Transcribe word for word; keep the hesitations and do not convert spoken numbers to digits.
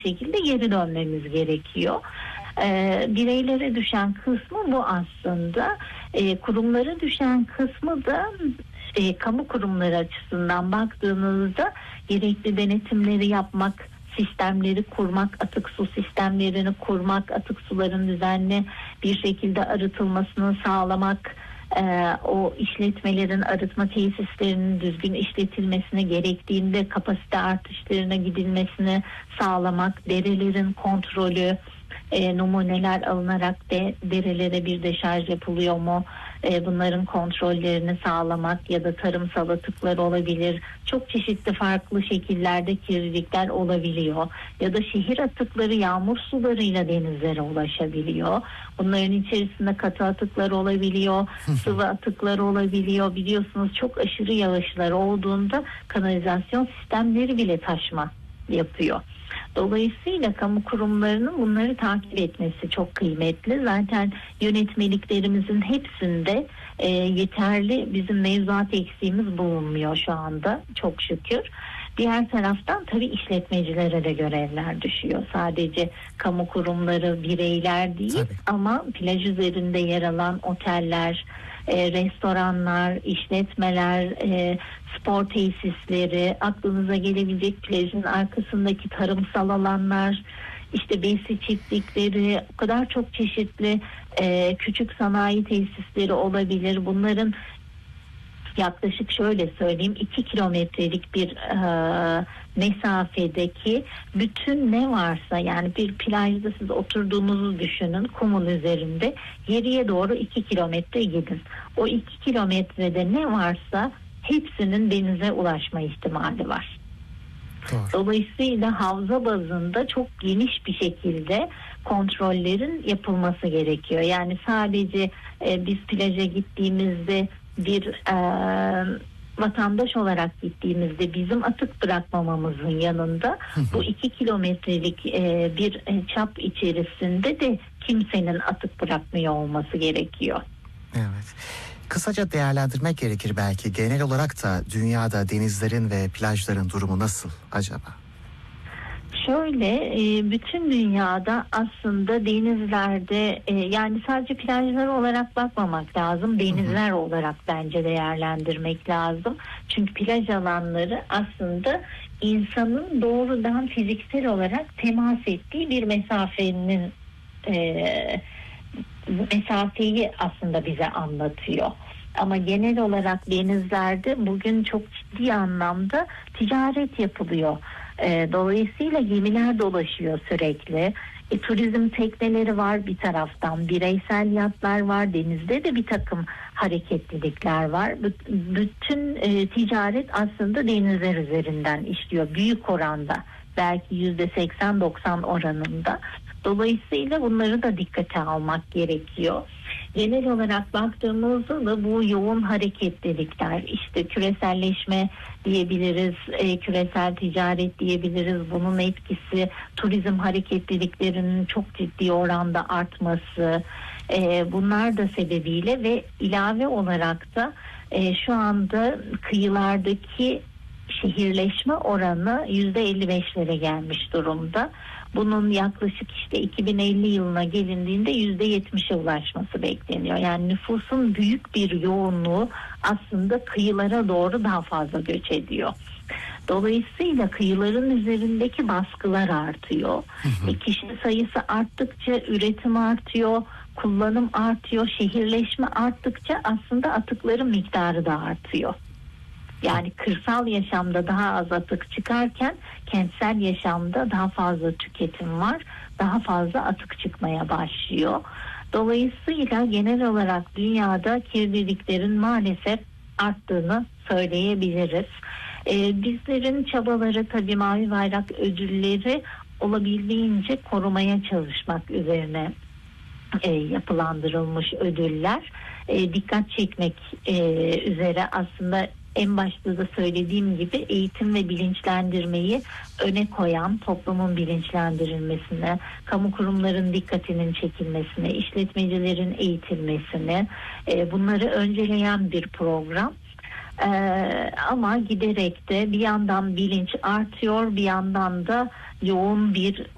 şekilde geri dönmemiz gerekiyor. Ee, bireylere düşen kısmı bu aslında. Ee, kurumlara düşen kısmı da e, kamu kurumları açısından baktığınızda gerekli denetimleri yapmak, sistemleri kurmak, atık su sistemlerini kurmak, atık suların düzenli bir şekilde arıtılmasını sağlamak, e, o işletmelerin arıtma tesislerinin düzgün işletilmesine, gerektiğinde kapasite artışlarına gidilmesini sağlamak, derelerin kontrolü, E, numuneler alınarak de, derelere bir deşarj yapılıyor mu? E, bunların kontrollerini sağlamak ya da tarımsal atıklar olabilir. Çok çeşitli farklı şekillerde kirlilikler olabiliyor. Ya da şehir atıkları yağmur sularıyla denizlere ulaşabiliyor. Bunların içerisinde katı atıklar olabiliyor, sıvı atıklar olabiliyor. Biliyorsunuz çok aşırı yağışlar olduğunda kanalizasyon sistemleri bile taşma yapıyor. Dolayısıyla kamu kurumlarının bunları takip etmesi çok kıymetli. Zaten yönetmeliklerimizin hepsinde e, yeterli bizim mevzuat eksiğimiz bulunmuyor şu anda çok şükür. Diğer taraftan tabii işletmecilere de görevler düşüyor. Sadece kamu kurumları, bireyler değil tabii. Ama plaj üzerinde yer alan oteller, e, restoranlar, işletmeler, e, spor tesisleri, aklınıza gelebilecek plajın arkasındaki tarımsal alanlar, işte besi çiftlikleri, o kadar çok çeşitli e, küçük sanayi tesisleri olabilir. Bunların yaklaşık şöyle söyleyeyim iki kilometrelik bir e, mesafedeki bütün ne varsa, yani bir plajda siz oturduğunuzu düşünün, kumun üzerinde geriye doğru iki kilometre gidin. O iki kilometrede ne varsa hepsinin denize ulaşma ihtimali var. Doğru. Dolayısıyla havza bazında çok geniş bir şekilde kontrollerin yapılması gerekiyor. Yani sadece e, biz plaja gittiğimizde bir e, vatandaş olarak gittiğimizde bizim atık bırakmamamızın yanında bu iki kilometrelik e, bir e, çap içerisinde de kimsenin atık bırakmıyor olması gerekiyor. Evet. Kısaca değerlendirmek gerekir belki. Genel olarak da dünyada denizlerin ve plajların durumu nasıl acaba? Şöyle, bütün dünyada aslında denizlerde, yani sadece plajlar olarak bakmamak lazım, denizler hı hı. olarak bence değerlendirmek lazım. Çünkü plaj alanları aslında insanın doğrudan fiziksel olarak temas ettiği bir mesafenin e, mesafeyi aslında bize anlatıyor. Ama genel olarak denizlerde bugün çok ciddi anlamda ticaret yapılıyor. E, dolayısıyla gemiler dolaşıyor sürekli. E, turizm tekneleri var bir taraftan, bireysel yatlar var, denizde de bir takım hareketlilikler var. B- bütün e, ticaret aslında denizler üzerinden işliyor büyük oranda, belki yüzde seksen doksan oranında. Dolayısıyla bunları da dikkate almak gerekiyor. Genel olarak baktığımızda da bu yoğun hareketlilikler, işte küreselleşme diyebiliriz, e, küresel ticaret diyebiliriz. Bunun etkisi, turizm hareketliliklerinin çok ciddi oranda artması, e, bunlar da sebebiyle ve ilave olarak da e, şu anda kıyılardaki şehirleşme oranı yüzde elli beşlere gelmiş durumda. Bunun yaklaşık işte iki bin elli yılına gelindiğinde yüzde yetmişe ulaşması bekleniyor. Yani nüfusun büyük bir yoğunluğu aslında kıyılara doğru daha fazla göç ediyor. Dolayısıyla kıyıların üzerindeki baskılar artıyor. Hı hı. E, kişi sayısı arttıkça üretim artıyor, kullanım artıyor, şehirleşme arttıkça aslında atıkların miktarı da artıyor. Yani kırsal yaşamda daha az atık çıkarken kentsel yaşamda daha fazla tüketim var, daha fazla atık çıkmaya başlıyor. Dolayısıyla genel olarak dünyada kirliliklerin maalesef arttığını söyleyebiliriz. Ee, bizlerin çabaları, tabii Mavi Bayrak ödülleri olabildiğince korumaya çalışmak üzerine e, yapılandırılmış ödüller. E, dikkat çekmek e, üzere aslında en başta da söylediğim gibi eğitim ve bilinçlendirmeyi öne koyan, toplumun bilinçlendirilmesine, kamu kurumların dikkatinin çekilmesine, işletmecilerin eğitilmesine, e, bunları önceleyen bir program. Ee, ama giderek de bir yandan bilinç artıyor, bir yandan da yoğun bir